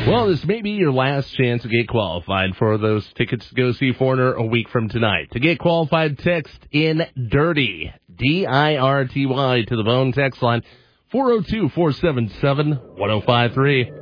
Well, this may be your last chance to get qualified for those tickets to go see Foreigner a week from tonight. To get qualified, text in DIRTY, DIRTY, to the phone text line 402-477-1053.